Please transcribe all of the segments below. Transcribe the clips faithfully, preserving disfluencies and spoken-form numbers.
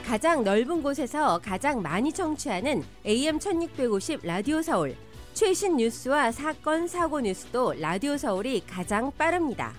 가장 넓은 곳에서 가장 많이 청취하는 에이엠 천육백오십 라디오 서울. 최신 뉴스와 사건, 사고 뉴스도 라디오 서울이 가장 빠릅니다.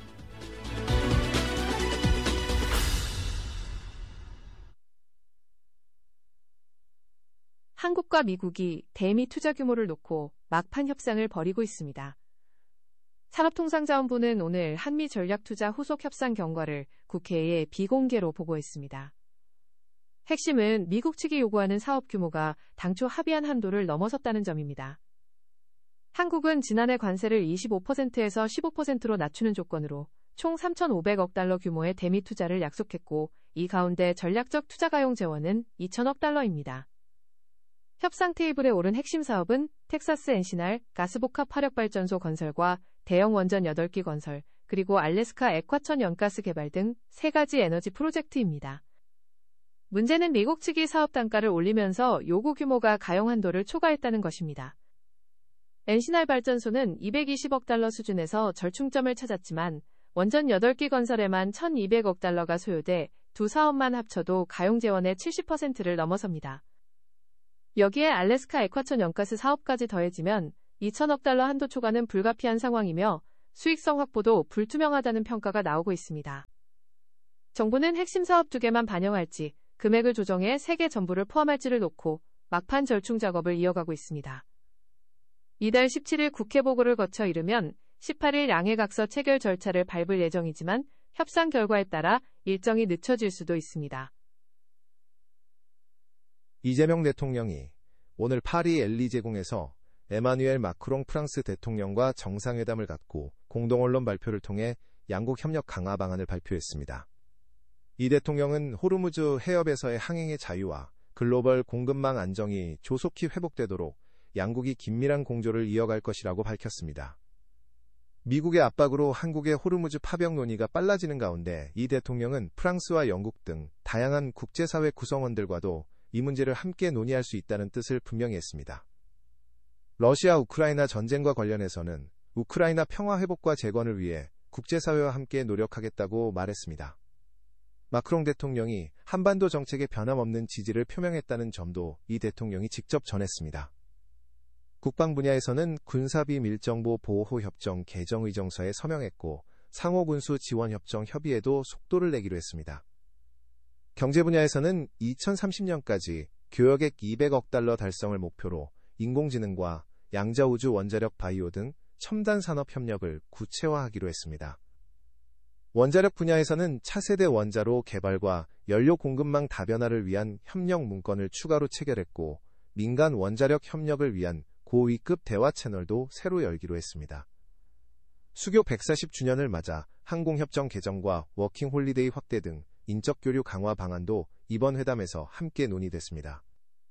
한국과 미국이 대미 투자 규모를 놓고 막판 협상을 벌이고 있습니다. 산업통상자원부는 오늘 한미 전략투자 후속 협상 경과를 국회에 비공개로 보고했습니다. 핵심은 미국 측이 요구하는 사업 규모가 당초 합의한 한도를 넘어섰다는 점입니다. 한국은 지난해 관세를 이십오 퍼센트에서 십오 퍼센트로 낮추는 조건으로 총 삼천오백억 달러 규모의 대미 투자를 약속했고, 이 가운데 전략적 투자 가용 재원은 이천억 달러입니다. 협상 테이블에 오른 핵심 사업은 텍사스 엔시날 가스복합 화력발전소 건설과 대형 원전 여덟 기 건설, 그리고 알래스카 액화천 연가스 개발 등 세 가지 에너지 프로젝트입니다. 문제는 미국 측이 사업 단가를 올리면서 요구 규모가 가용 한도를 초과했다는 것입니다. 엔시날 발전소는 이백이십억 달러 수준에서 절충점을 찾았지만 원전 여덟 기 건설에만 천이백억 달러가 소요돼 두 사업만 합쳐도 가용 재원의 칠십 퍼센트를 넘어섭니다. 여기에 알래스카 액화천 연가스 사업까지 더해지면 이천억 달러 한도 초과는 불가피한 상황이며 수익성 확보도 불투명하다는 평가가 나오고 있습니다. 정부는 핵심 사업 두 개만 반영할지 금액을 조정해 세 개 전부를 포함할지를 놓고 막판 절충 작업을 이어가고 있습니다. 이달 십칠일 국회 보고를 거쳐 이르면 십팔일 양해각서 체결 절차를 밟을 예정이지만 협상 결과에 따라 일정이 늦춰질 수도 있습니다. 이재명 대통령이 오늘 파리 엘리제궁에서 에마뉘엘 마크롱 프랑스 대통령과 정상회담을 갖고 공동언론 발표를 통해 양국 협력 강화 방안을 발표했습니다. 이 대통령은 호르무즈 해협에서의 항행의 자유와 글로벌 공급망 안정이 조속히 회복되도록 양국이 긴밀한 공조를 이어갈 것이라고 밝혔습니다. 미국의 압박으로 한국의 호르무즈 파병 논의가 빨라지는 가운데 이 대통령은 프랑스와 영국 등 다양한 국제사회 구성원들과도 이 문제를 함께 논의할 수 있다는 뜻을 분명히 했습니다. 러시아 우크라이나 전쟁과 관련해서는 우크라이나 평화 회복과 재건을 위해 국제사회와 함께 노력하겠다고 말했습니다. 마크롱 대통령이 한반도 정책에 변함없는 지지를 표명했다는 점도 이 대통령이 직접 전했습니다. 국방 분야에서는 군사비 밀정보 보호협정 개정 의정서에 서명했고 상호군수 지원협정 협의에도 속도를 내기로 했습니다. 경제 분야에서는 이천삼십년까지 교역액 이백억 달러 달성을 목표로 인공지능과 양자우주 원자력 바이오 등 첨단 산업 협력을 구체화하기로 했습니다. 원자력 분야에서는 차세대 원자로 개발과 연료 공급망 다변화를 위한 협력 문건을 추가로 체결했고 민간 원자력 협력을 위한 고위급 대화 채널도 새로 열기로 했습니다. 수교 백사십 주년을 맞아 항공협정 개정과 워킹홀리데이 확대 등 인적교류 강화 방안도 이번 회담에서 함께 논의됐습니다.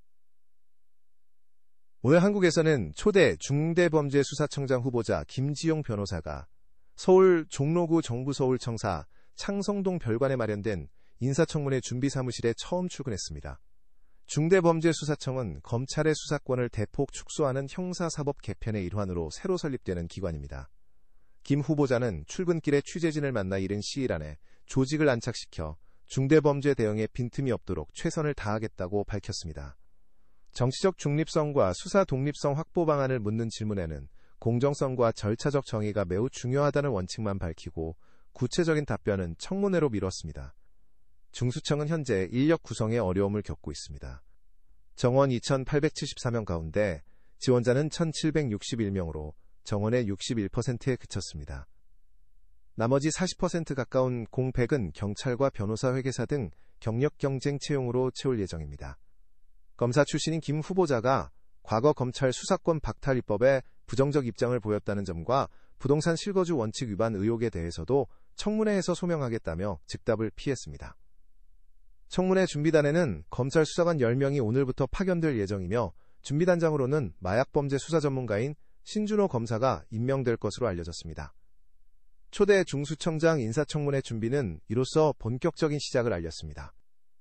오늘 한국에서는 초대 중대범죄수사청장 후보자 김지용 변호사가 서울 종로구 정부서울청사 창성동 별관에 마련된 인사청문회 준비사무실에 처음 출근했습니다. 중대범죄수사청은 검찰의 수사권을 대폭 축소하는 형사사법 개편의 일환으로 새로 설립되는 기관입니다. 김 후보자는 출근길에 취재진을 만나 이른 시일 안에 조직을 안착시켜 중대범죄 대응에 빈틈이 없도록 최선을 다하겠다고 밝혔습니다. 정치적 중립성과 수사 독립성 확보 방안을 묻는 질문에는 공정성과 절차적 정의가 매우 중요하다는 원칙만 밝히고 구체적인 답변은 청문회로 미뤘습니다. 중수청은 현재 인력 구성에 어려움을 겪고 있습니다. 정원 이천팔백칠십사 명 가운데 지원자는 천칠백육십일 명으로 정원의 육십일 퍼센트에 그쳤습니다. 나머지 사십 퍼센트 가까운 공백은 경찰과 변호사 회계사 등 경력 경쟁 채용으로 채울 예정입니다. 검사 출신인 김 후보자가 과거 검찰 수사권 박탈 입법에 부정적 입장을 보였다는 점과 부동산 실거주 원칙 위반 의혹에 대해서도 청문회에서 소명하겠다며 즉답을 피했습니다. 청문회 준비단에는 검찰 수사관 열 명이 오늘부터 파견될 예정이며 준비단장으로는 마약범죄 수사 전문가인 신준호 검사가 임명될 것으로 알려졌습니다. 초대 중수청장 인사청문회 준비는 이로써 본격적인 시작을 알렸습니다.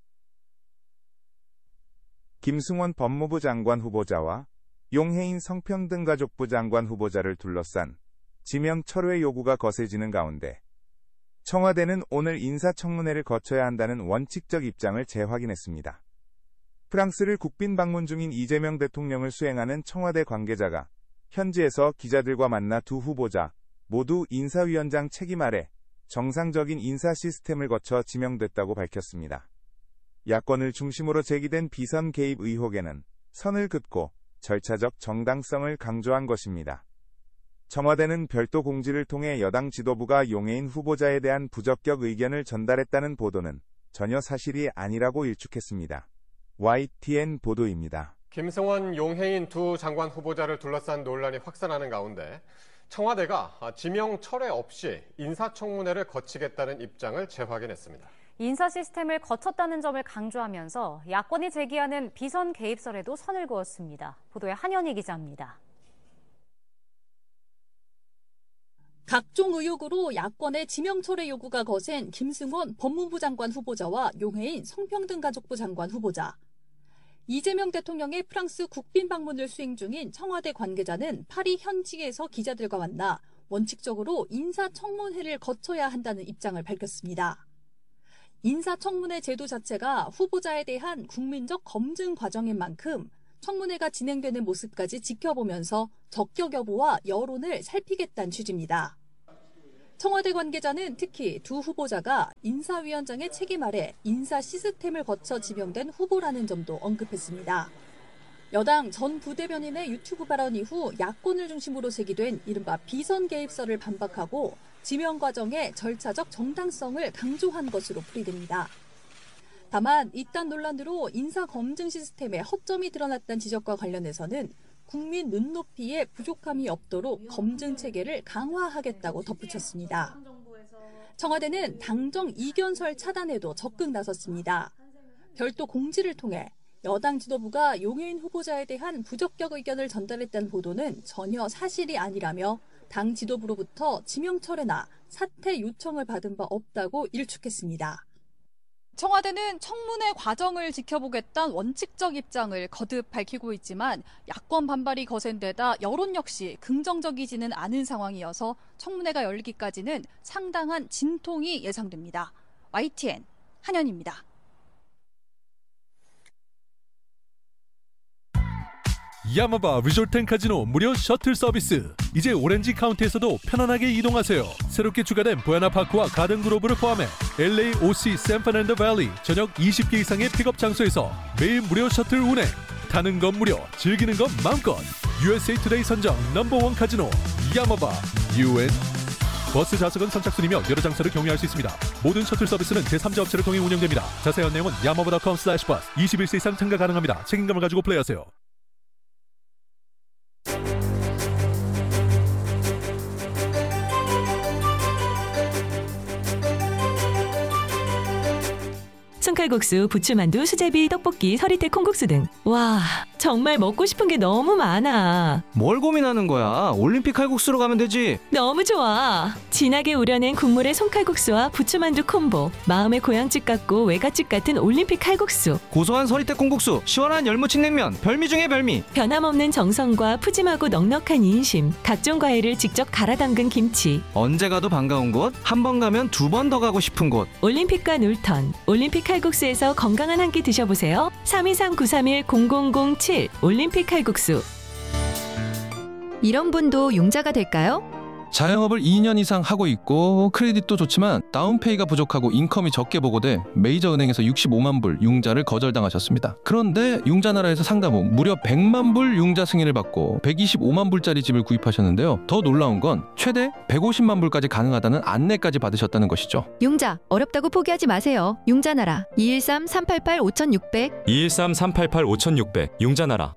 김승원 법무부 장관 후보자와 용해인 성평등가족부 장관 후보자를 둘러싼 지명 철회 요구가 거세지는 가운데 청와대는 오늘 인사청문회를 거쳐야 한다는 원칙적 입장을 재확인했습니다. 프랑스를 국빈 방문 중인 이재명 대통령을 수행하는 청와대 관계자가 현지에서 기자들과 만나 두 후보자 모두 인사위원장 책임 아래 정상적인 인사 시스템을 거쳐 지명됐다고 밝혔습니다. 야권을 중심으로 제기된 비선 개입 의혹에는 선을 긋고 절차적 정당성을 강조한 것입니다. 청와대는 별도 공지를 통해 여당 지도부가 용해인 후보자에 대한 부적격 의견을 전달했다는 보도는 전혀 사실이 아니라고 일축했습니다. 와이티엔 보도입니다. 김승원, 용해인 두 장관 후보자를 둘러싼 논란이 확산하는 가운데 청와대가 지명 철회 없이 인사청문회를 거치겠다는 입장을 재확인했습니다. 인사 시스템을 거쳤다는 점을 강조하면서 야권이 제기하는 비선 개입설에도 선을 그었습니다. 보도에 한현희 기자입니다. 각종 의혹으로 야권의 지명 철회 요구가 거센 김승원 법무부 장관 후보자와 용해인 성평등가족부 장관 후보자. 이재명 대통령의 프랑스 국빈 방문을 수행 중인 청와대 관계자는 파리 현지에서 기자들과 만나 원칙적으로 인사청문회를 거쳐야 한다는 입장을 밝혔습니다. 인사청문회 제도 자체가 후보자에 대한 국민적 검증 과정인 만큼 청문회가 진행되는 모습까지 지켜보면서 적격 여부와 여론을 살피겠다는 취지입니다. 청와대 관계자는 특히 두 후보자가 인사위원장의 책임 아래 인사 시스템을 거쳐 지명된 후보라는 점도 언급했습니다. 여당 전 부대변인의 유튜브 발언 이후 야권을 중심으로 제기된 이른바 비선 개입설을 반박하고 지명 과정의 절차적 정당성을 강조한 것으로 풀이됩니다. 다만 이딴 논란으로 인사 검증 시스템에 허점이 드러났다는 지적과 관련해서는 국민 눈높이에 부족함이 없도록 검증 체계를 강화하겠다고 덧붙였습니다. 청와대는 당정 이견설 차단에도 적극 나섰습니다. 별도 공지를 통해 여당 지도부가 용해인 후보자에 대한 부적격 의견을 전달했다는 보도는 전혀 사실이 아니라며 당 지도부로부터 지명 철회나 사퇴 요청을 받은 바 없다고 일축했습니다. 청와대는 청문회 과정을 지켜보겠다는 원칙적 입장을 거듭 밝히고 있지만 야권 반발이 거센 데다 여론 역시 긍정적이지는 않은 상황이어서 청문회가 열리기까지는 상당한 진통이 예상됩니다. 와이티엔 한현입니다. 야마바 리조트앤카지노 무료 셔틀 서비스. 이제 오렌지 카운티에서도 편안하게 이동하세요. 새롭게 추가된 보야나파크와 가든그로브를 포함해 엘에이, 오씨, 샌프란난도 밸리 전역 이십 개 이상의 픽업 장소에서 매일 무료 셔틀 운행. 타는 건 무료, 즐기는 건 마음껏. 유에스에이 투데이 선정 넘버원 카지노 야마바 유엔. 버스 좌석은 선착순이며 여러 장소를 경유할 수 있습니다. 모든 셔틀 서비스는 제삼자 업체를 통해 운영됩니다. 자세한 내용은 야마바 닷컴 슬래시 버스. 이십일 세 이상 참가 가능합니다. 책임감을 가지고 플레이하세요. 손칼국수, 부추만두, 수제비, 떡볶이, 서리태 콩국수 등. 와, 정말 먹고 싶은 게 너무 많아. 뭘 고민하는 거야? 올림픽 칼국수로 가면 되지. 너무 좋아. 진하게 우려낸 국물의 손칼국수와 부추만두 콤보. 마음의 고향집 같고 외갓집 같은 올림픽 칼국수. 고소한 서리태 콩국수, 시원한 열무침냉면, 별미 중에 별미. 변함없는 정성과 푸짐하고 넉넉한 인심. 각종 과일을 직접 갈아 담근 김치. 언제 가도 반가운 곳, 한 번 가면 두 번 더 가고 싶은 곳. 올림픽과 놀턴. 올림픽 칼국수에서 건강한 한 끼 드셔보세요. 삼이삼 구삼일 공공공칠 올림픽 칼국수. 이런 분도 융자가 될까요? 자영업을 이 년 이상 하고 있고 크레딧도 좋지만 다운페이가 부족하고 인컴이 적게 보고돼 메이저 은행에서 육십오만 불 융자를 거절당하셨습니다. 그런데 융자나라에서 상담 후 무려 백만 불 융자 승인을 받고 백이십오만 불짜리 집을 구입하셨는데요. 더 놀라운 건 최대 백오십만 불까지 가능하다는 안내까지 받으셨다는 것이죠. 융자 어렵다고 포기하지 마세요. 융자나라 이일삼 삼팔팔 오천육백 이일삼 삼팔팔 오천육백 융자나라.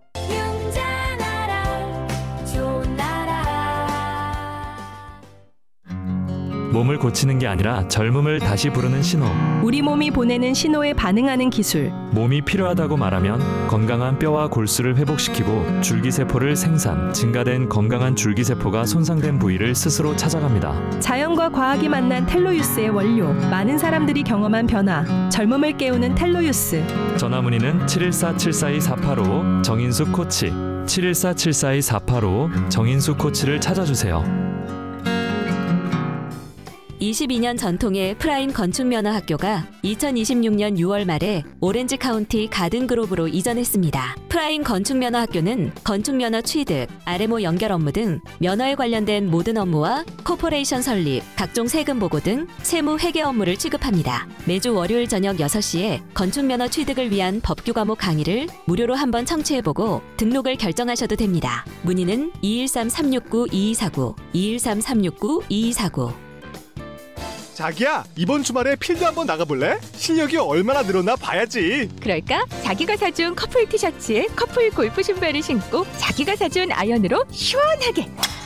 몸을 고치는 게 아니라 젊음을 다시 부르는 신호. 우리 몸이 보내는 신호에 반응하는 기술. 몸이 필요하다고 말하면 건강한 뼈와 골수를 회복시키고 줄기세포를 생산, 증가된 건강한 줄기세포가 손상된 부위를 스스로 찾아갑니다. 자연과 과학이 만난 텔로유스의 원료. 많은 사람들이 경험한 변화. 젊음을 깨우는 텔로유스. 전화문의는 칠일사 칠사이 사팔오 정인수 코치. 칠일사 칠사이 사팔오 정인수 코치를 찾아주세요. 이십이 년 전통의 프라임 건축면허학교가 이천이십육 년 유월 말에 오렌지 카운티 가든그로브로 이전했습니다. 프라임 건축면허학교는 건축면허 취득, 알엠오 연결 업무 등 면허에 관련된 모든 업무와 코퍼레이션 설립, 각종 세금 보고 등 세무 회계 업무를 취급합니다. 매주 월요일 저녁 여섯 시에 건축면허 취득을 위한 법규 과목 강의를 무료로 한번 청취해보고 등록을 결정하셔도 됩니다. 문의는 이일삼 삼육구 이이사구, 이일삼 삼육구 이이사구. 자기야, 이번 주말에 필드 한번 나가볼래? 실력이 얼마나 늘었나 봐야지. 그럴까? 자기가 사준 커플 티셔츠에 커플 골프 신발을 신고 자기가 사준 아이언으로 시원하게.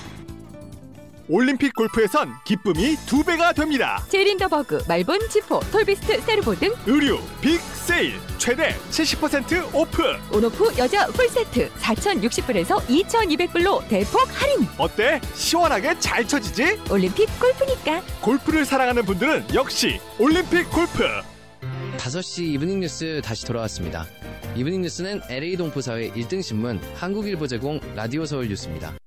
올림픽 골프에선 기쁨이 두 배가 됩니다. 제린더버그, 말본, 지포, 톨비스트, 세르보 등 의류 빅 세일 최대 칠십 퍼센트 오프. 온오프 여자 풀세트 사천육십 불에서 이천이백 불로 대폭 할인. 어때? 시원하게 잘 쳐지지? 올림픽 골프니까. 골프를 사랑하는 분들은 역시 올림픽 골프. 다섯 시 이브닝 뉴스 다시 돌아왔습니다. 이브닝 뉴스는 엘에이 동포사회 일 등 신문 한국일보 제공 라디오 서울 뉴스입니다.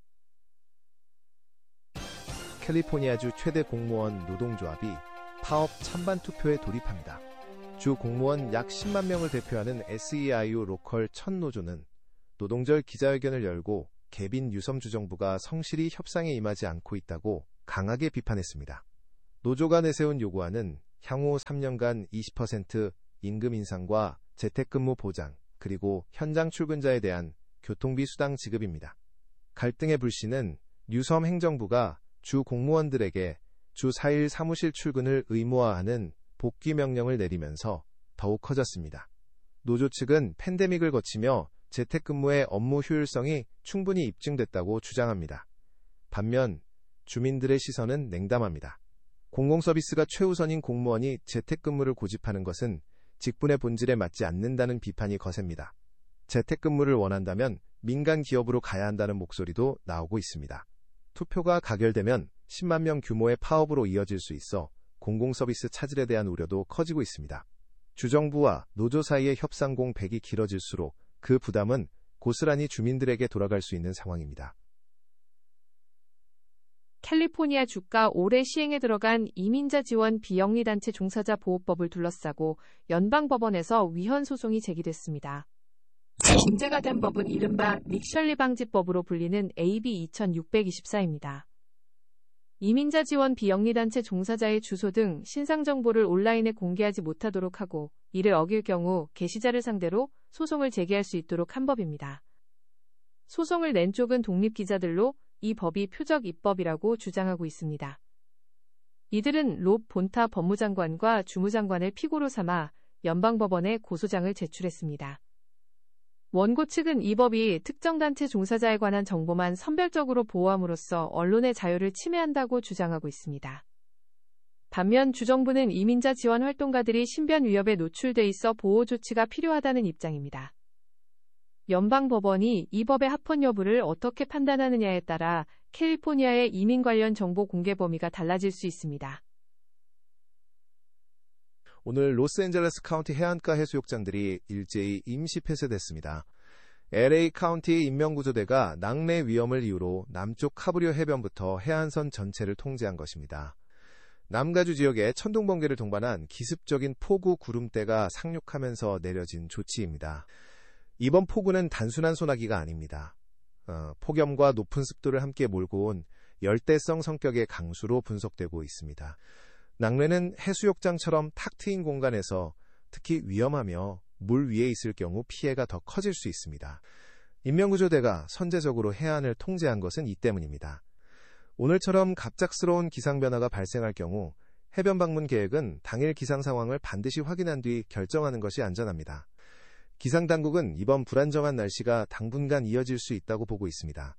캘리포니아주 최대 공무원 노동조합이 파업 찬반 투표에 돌입합니다. 주 공무원 약 십만 명을 대표하는 에스이아이유 로컬 첫 노조는 노동절 기자회견을 열고 개빈 유섬 주정부가 성실히 협상에 임하지 않고 있다고 강하게 비판했습니다. 노조가 내세운 요구안은 향후 삼 년간 이십 퍼센트 임금 인상과 재택근무 보장, 그리고 현장 출근자에 대한 교통비 수당 지급입니다. 갈등의 불씨는 유섬 행정부가 주 공무원들에게 주 사 일 사무실 출근을 의무화하는 복귀 명령을 내리면서 더욱 커졌습니다. 노조 측은 팬데믹을 거치며 재택근무의 업무 효율성이 충분히 입증됐다고 주장합니다. 반면 주민들의 시선은 냉담합니다. 공공서비스가 최우선인 공무원이 재택근무를 고집하는 것은 직분의 본질에 맞지 않는다는 비판이 거셉니다. 재택근무를 원한다면 민간 기업으로 가야 한다는 목소리도 나오고 있습니다. 투표가 가결되면 십만 명 규모의 파업으로 이어질 수 있어 공공서비스 차질에 대한 우려도 커지고 있습니다. 주정부와 노조 사이의 협상 공백이 길어질수록 그 부담은 고스란히 주민들에게 돌아갈 수 있는 상황입니다. 캘리포니아 주가 올해 시행에 들어간 이민자 지원 비영리단체 종사자 보호법을 둘러싸고 연방법원에서 위헌 소송이 제기됐습니다. 문제가 된 법은 이른바 닉셜리 방지법으로 불리는 에이비 이천육백이십사입니다. 이민자 지원 비영리단체 종사자의 주소 등 신상 정보를 온라인에 공개하지 못하도록 하고 이를 어길 경우 게시자를 상대로 소송을 제기할 수 있도록 한 법입니다. 소송을 낸 쪽은 독립기자들로 이 법이 표적 입법이라고 주장하고 있습니다. 이들은 롭 본타 법무장관과 주무장관을 피고로 삼아 연방법원에 고소장을 제출했습니다. 원고 측은 이 법이 특정 단체 종사자에 관한 정보만 선별적으로 보호함으로써 언론의 자유를 침해한다고 주장하고 있습니다. 반면 주정부는 이민자 지원 활동가들이 신변 위협에 노출돼 있어 보호 조치가 필요하다는 입장입니다. 연방법원이 이 법의 합헌 여부를 어떻게 판단하느냐에 따라 캘리포니아의 이민 관련 정보 공개 범위가 달라질 수 있습니다. 오늘 로스앤젤레스 카운티 해안가 해수욕장들이 일제히 임시 폐쇄됐습니다. 엘에이 카운티 인명구조대가 낙뢰 위험을 이유로 남쪽 카브리오 해변부터 해안선 전체를 통제한 것입니다. 남가주 지역에 천둥번개를 동반한 기습적인 폭우 구름대가 상륙하면서 내려진 조치입니다. 이번 폭우는 단순한 소나기가 아닙니다. 어, 폭염과 높은 습도를 함께 몰고 온 열대성 성격의 강수로 분석되고 있습니다. 낙뢰는 해수욕장처럼 탁 트인 공간에서 특히 위험하며 물 위에 있을 경우 피해가 더 커질 수 있습니다. 인명구조대가 선제적으로 해안을 통제한 것은 이 때문입니다. 오늘처럼 갑작스러운 기상 변화가 발생할 경우 해변 방문 계획은 당일 기상 상황을 반드시 확인한 뒤 결정하는 것이 안전합니다. 기상당국은 이번 불안정한 날씨가 당분간 이어질 수 있다고 보고 있습니다.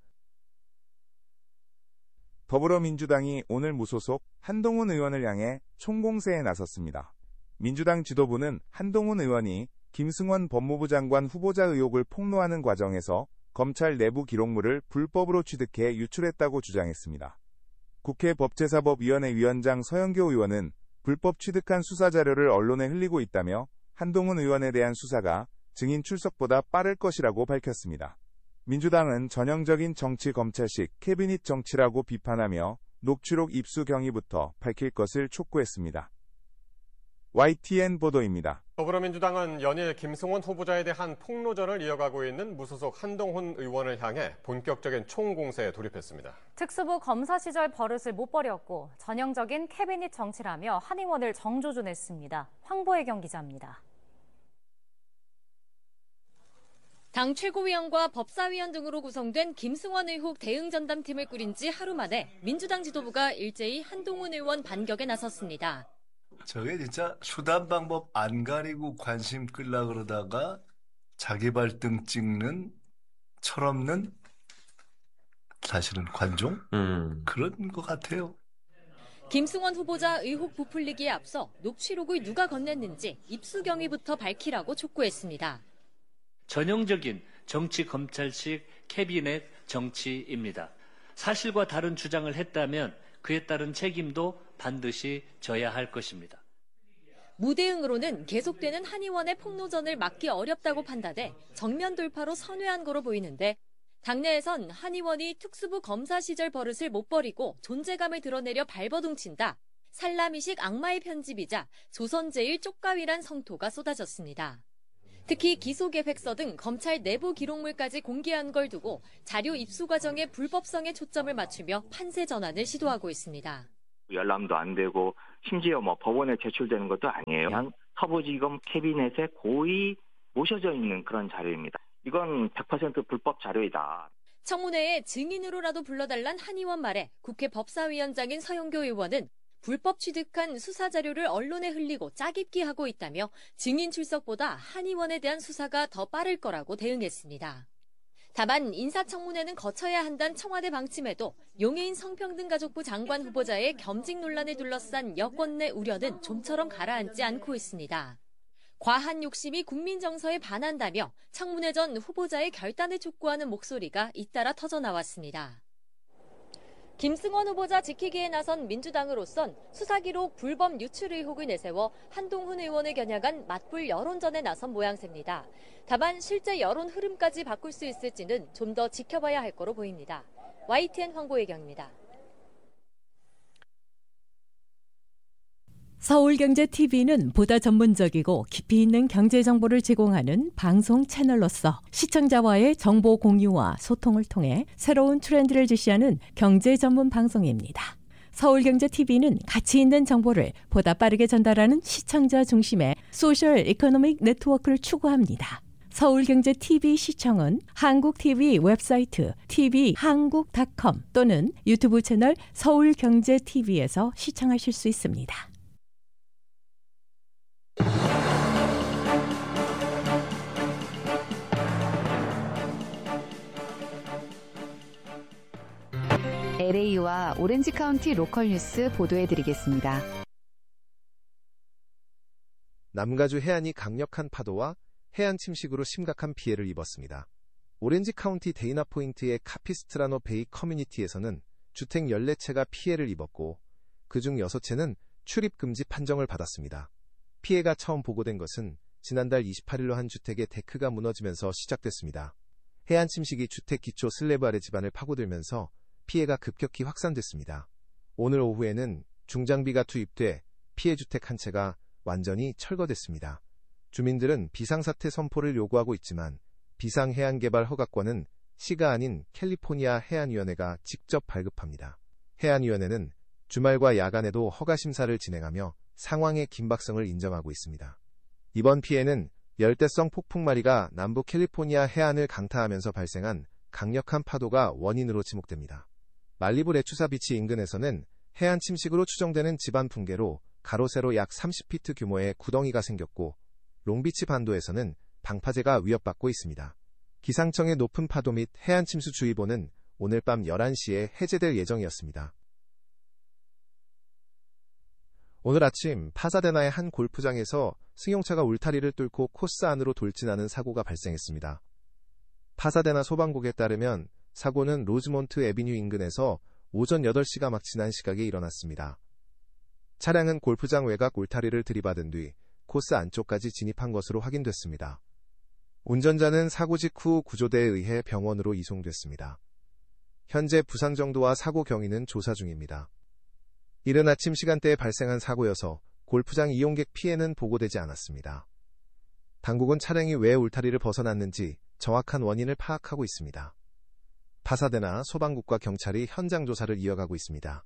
더불어민주당이 오늘 무소속 한동훈 의원을 향해 총공세에 나섰습니다. 민주당 지도부는 한동훈 의원이 김승원 법무부 장관 후보자 의혹을 폭로하는 과정에서 검찰 내부 기록물을 불법으로 취득해 유출했다고 주장했습니다. 국회 법제사법위원회 위원장 서영교 의원은 불법 취득한 수사자료를 언론에 흘리고 있다며 한동훈 의원에 대한 수사가 증인 출석보다 빠를 것이라고 밝혔습니다. 민주당은 전형적인 정치 검찰식 캐비닛 정치라고 비판하며 녹취록 입수 경위부터 밝힐 것을 촉구했습니다. 와이티엔 보도입니다. 더불어민주당은 연일 김승원 후보자에 대한 폭로전을 이어가고 있는 무소속 한동훈 의원을 향해 본격적인 총공세에 돌입했습니다. 특수부 검사 시절 버릇을 못 버렸고 전형적인 캐비닛 정치라며 한 의원을 정조준했습니다. 황보혜경 기자입니다. 당 최고위원과 법사위원 등으로 구성된 김승원 의혹 대응전담팀을 꾸린 지 하루 만에 민주당 지도부가 일제히 한동훈 의원 반격에 나섰습니다. 저게 진짜 수단 방법 안 가리고 관심 끌라 그러다가 자기 발등 찍는 철없는 사실은 관종? 음. 그런 것 같아요. 김승원 후보자 의혹 부풀리기에 앞서 녹취록을 누가 건넸는지 입수 경위부터 밝히라고 촉구했습니다. 전형적인 정치 검찰식 캐비넷 정치입니다. 사실과 다른 주장을 했다면 그에 따른 책임도 반드시 져야 할 것입니다. 무대응으로는 계속되는 한 의원의 폭로전을 막기 어렵다고 판단해 정면 돌파로 선회한 거로 보이는데 당내에선 한 의원이 특수부 검사 시절 버릇을 못 버리고 존재감을 드러내려 발버둥친다. 살라미식 악마의 편집이자 조선제일 쪽가위란 성토가 쏟아졌습니다. 특히 기소계획서 등 검찰 내부 기록물까지 공개한 걸 두고 자료 입수 과정의 불법성에 초점을 맞추며 판세 전환을 시도하고 있습니다. 열람도 안 되고 심지어 뭐 법원에 제출되는 것도 아니에요. 그냥 서부지검 캐비넷에 고의 모셔져 있는 그런 자료입니다. 이건 백 퍼센트 불법 자료이다. 청문회에 증인으로라도 불러달란 한 의원 말에 국회 법사위원장인 서영교 의원은 불법 취득한 수사 자료를 언론에 흘리고 짜깁기 하고 있다며 증인 출석보다 한 의원에 대한 수사가 더 빠를 거라고 대응했습니다. 다만 인사청문회는 거쳐야 한다는 청와대 방침에도 용해인 성평등가족부 장관 후보자의 겸직 논란을 둘러싼 여권 내 우려는 좀처럼 가라앉지 않고 있습니다. 과한 욕심이 국민 정서에 반한다며 청문회 전 후보자의 결단을 촉구하는 목소리가 잇따라 터져나왔습니다. 김승원 후보자 지키기에 나선 민주당으로선 수사기록 불법 유출 의혹을 내세워 한동훈 의원을 겨냥한 맞불 여론전에 나선 모양새입니다. 다만 실제 여론 흐름까지 바꿀 수 있을지는 좀 더 지켜봐야 할 거로 보입니다. 와이티엔 황보혜경입니다. 서울경제티비는 보다 전문적이고 깊이 있는 경제 정보를 제공하는 방송 채널로서 시청자와의 정보 공유와 소통을 통해 새로운 트렌드를 제시하는 경제 전문 방송입니다. 서울경제티비는 가치 있는 정보를 보다 빠르게 전달하는 시청자 중심의 소셜 이코노믹 네트워크를 추구합니다. 서울경제티비 시청은 한국티비 웹사이트 티비 한국 닷컴 또는 유튜브 채널 서울경제티비에서 시청하실 수 있습니다. 엘에이와 오렌지 카운티 로컬 뉴스 보도해드리겠습니다. 남가주 해안이 강력한 파도와 해안 침식으로 심각한 피해를 입었습니다. 오렌지 카운티 데이나 포인트의 카피스트라노 베이 커뮤니티에서는 주택 열네 채가 피해를 입었고 그중 여섯 채는 출입 금지 판정을 받았습니다. 피해가 처음 보고된 것은 지난달 이십팔일로 한 주택의 데크가 무너지면서 시작됐습니다. 해안 침식이 주택 기초 슬래브 아래 지반을 파고들면서 피해가 급격히 확산됐습니다. 오늘 오후에는 중장비가 투입돼 피해 주택 한 채가 완전히 철거됐습니다. 주민들은 비상사태 선포를 요구하고 있지만 비상해안개발 허가권은 시가 아닌 캘리포니아 해안위원회가 직접 발급합니다. 해안위원회는 주말과 야간에도 허가 심사를 진행하며 상황의 긴박성을 인정하고 있습니다. 이번 피해는 열대성 폭풍마리가 남부 캘리포니아 해안을 강타하면서 발생한 강력한 파도가 원인으로 지목됩니다. 말리부 레추사 비치 인근에서는 해안 침식으로 추정되는 지반 붕괴로 가로 세로 약 삼십 피트 규모의 구덩이가 생겼고 롱비치 반도에서는 방파제가 위협받고 있습니다. 기상청의 높은 파도 및 해안 침수 주의보는 오늘 밤 열한 시에 해제될 예정이었습니다. 오늘 아침 파사데나의 한 골프장에서 승용차가 울타리를 뚫고 코스 안으로 돌진하는 사고가 발생했습니다. 파사데나 소방국에 따르면 사고는 로즈몬트 애비뉴 인근에서 오전 여덟 시가 막 지난 시각에 일어났습니다. 차량은 골프장 외곽 울타리를 들이받은 뒤 코스 안쪽까지 진입한 것으로 확인됐습니다. 운전자는 사고 직후 구조대에 의해 병원으로 이송됐습니다. 현재 부상 정도와 사고 경위는 조사 중입니다. 이른 아침 시간대에 발생한 사고여서 골프장 이용객 피해는 보고되지 않았습니다. 당국은 차량이 왜 울타리를 벗어났는지 정확한 원인을 파악하고 있습니다. 파사대나 소방국과 경찰이 현장 조사를 이어가고 있습니다.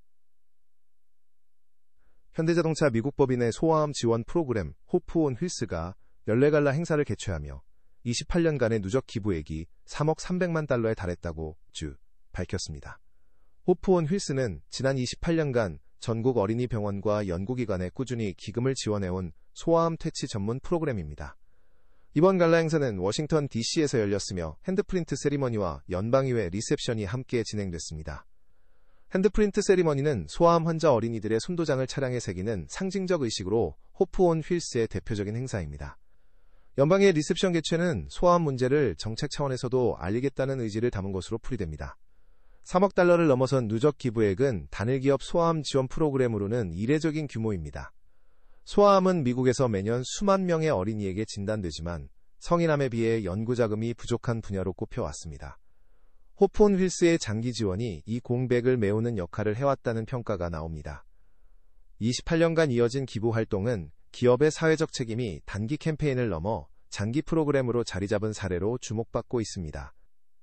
현대자동차 미국 법인의 소아암 지원 프로그램 호프온 휠스가 열레갈라 행사를 개최하며 이십팔 년간의 누적 기부액이 삼억 삼백만 달러에 달했다고 주 밝혔습니다. 호프온 휠스는 지난 이십팔 년간 전국 어린이 병원과 연구기관에 꾸준히 기금을 지원해온 소아암 퇴치 전문 프로그램입니다. 이번 갈라 행사는 워싱턴 디씨에서 열렸으며 핸드프린트 세리머니와 연방의회 리셉션이 함께 진행됐습니다. 핸드프린트 세리머니는 소아암 환자 어린이들의 손도장을 차량에 새기는 상징적 의식으로 호프온 휠스의 대표적인 행사입니다. 연방의 리셉션 개최는 소아암 문제를 정책 차원에서도 알리겠다는 의지를 담은 것으로 풀이됩니다. 삼억 달러를 넘어선 누적 기부액은 단일기업 소아암 지원 프로그램으로는 이례적인 규모입니다. 소아암은 미국에서 매년 수만 명의 어린이에게 진단되지만 성인암에 비해 연구자금이 부족한 분야로 꼽혀왔습니다. 호프온 휠스의 장기 지원이 이 공백을 메우는 역할을 해왔다는 평가가 나옵니다. 이십팔 년간 이어진 기부 활동은 기업의 사회적 책임이 단기 캠페인을 넘어 장기 프로그램으로 자리 잡은 사례로 주목받고 있습니다.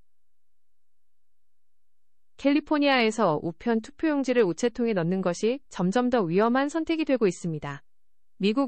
캘리포니아에서 우편 투표용지를 우체통에 넣는 것이 점점 더 위험한 선택이 되고 있습니다. 미국